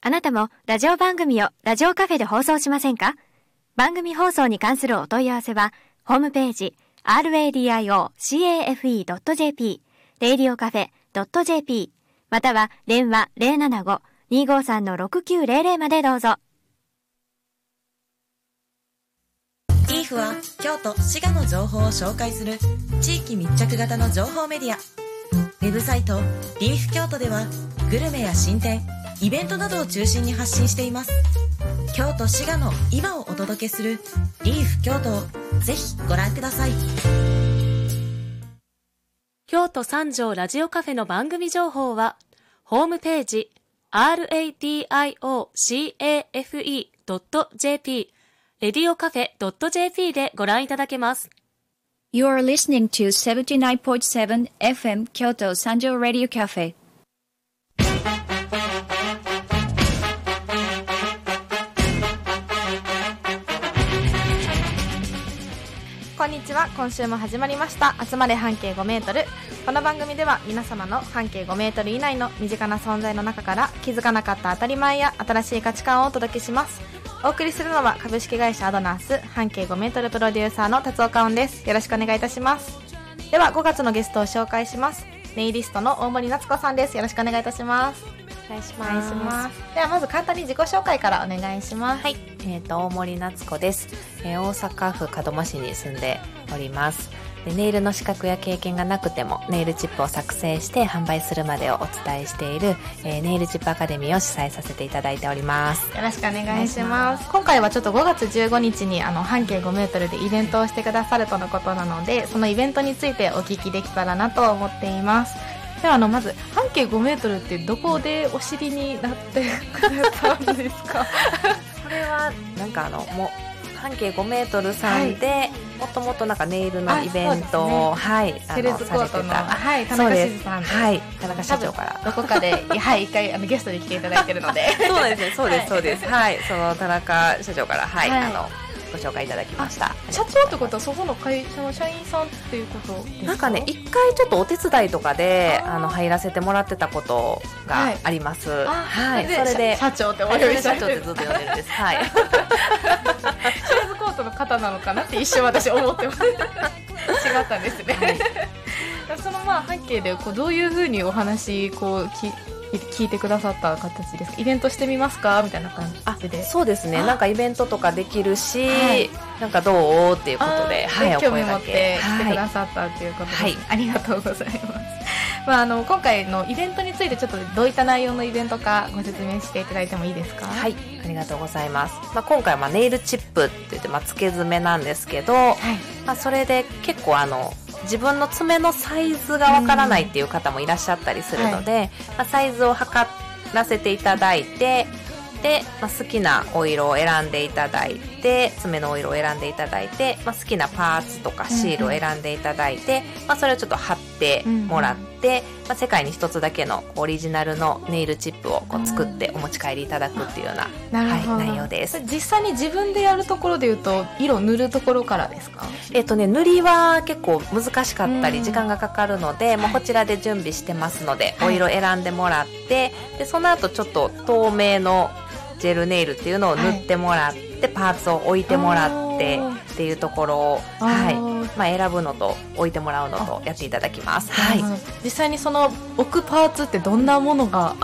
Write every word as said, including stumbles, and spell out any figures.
あなたもラジオ番組をラジオカフェで放送しませんか？番組放送に関するお問い合わせは、ホームページ ラディオカフェ ドットジェーピー、レイディオカフェ ドットジェーピー、または電話 ゼロななご にーごーさん ろくきゅうゼロゼロ までどうぞ。 リーフは京都、滋賀の情報を紹介する地域密着型の情報メディア。ウェブサイトリーフ京都ではグルメや新店、イベントなどを中心に発信しています。京都、滋賀の今をお届けするリーフ京都をぜひご覧ください。 京都三条ラジオカフェの番組情報はホームページ ラディオカフェ ドットジェーピー、レディオカフェ ドットジェーピー でご覧いただけます。 You are listening to seventy-nine point seven エフエム Kyoto Sanjo Radio Cafe。 こんにちは。今週も始まりました集まれ半径ごメートル。この番組では皆様の半径ごメートル以内の身近な存在の中から気づかなかった当たり前や新しい価値観をお届けします。お送りするのは株式会社アドナース半径ごメートルプロデューサーの達岡音です。よろしくお願いいたします。ではごがつのゲストを紹介します。ネイリストの大森夏子さんです。よろしくお願いいたします。 お願いしお願いしま。 ますす。ではまず簡単に自己紹介からお願いします。 はい、えーと、大森夏子です。えー大阪府門真市に住んでおります。でネイルの資格や経験がなくてもネイルチップを作成して販売するまでをお伝えしている、えーネイルチップアカデミーを主催させていただいております。 よろしくお願いします。今回はちょっとごがつじゅうごにちにあの半径ごメートルでイベントをしてくださるとのことなので、そのイベントについてお聞きできたらなと思っています。ではあのまず半径ごメートルってどこでお知りになってくれたんですか？ これはなんかあのもう半径ごメートルさんで、もともとなんかネイルのイベントを、ね、はい、 セレズコートの、はい、田中静さんで、 はい、田中社長からどこかではい一回あのゲストに来ていただいているのでそうなんですね、そうですそうですはい、その田中社長からはい、はい、あのご紹介いただきました。 社長ってことはそこの会社の社員さんっていうことですか？ なんかね、一回ちょっとお手伝いとかであの入らせてもらってたことがあります。はい、はい、それで社長ってお呼びされてる、 社長ってずっと呼んでるんです。はい。 シェーズコートの方なのかなって一瞬私思ってます違ったんですね。はい、そのまあ背景でこうどういうふうにお話こうき聞いてくださった形ですか？イベントしてみますかみたいな感じで。 そうですね、なんかイベントとかできるし、はい、なんかどうっていうことで、 はい、興味持って来てくださったっていうことです、はい、ありがとうございます。まあ、あの今回のイベントについてちょっとどういった内容のイベントかご説明していただいてもいいですか？ はい、ありがとうございます。まあ、今回はまあネイルチップって言って、まあ、付け爪なんですけど、はい、まあ、それで結構あの自分の爪のサイズがわからないっていう方もいらっしゃったりするので、はい、まあ、サイズを測らせていただいて、で、まあ、好きなお色を選んでいただいて、爪のお色を選んでいただいて、まあ、好きなパーツとかシールを選んでいただいて、うんうん、まあ、それをちょっと貼ってもらって、うん、まあ、世界に一つだけのオリジナルのネイルチップをこう作ってお持ち帰りいただくっていうような、はい、内容です。 実際に自分でやるところでいうと色塗るところからですか？ えっとね、塗りは結構難しかったり時間がかかるので、もうこちらで準備してますので、はい、お色選んでもらって、でその後ちょっと透明のジェルネイルっていうのを塗ってもらって、はい、パーツを置いてもらってっていうところを、はい、まあ、選ぶのと置いてもらうのとやっていただきます。はい、 実際にその置くパーツってどんなものが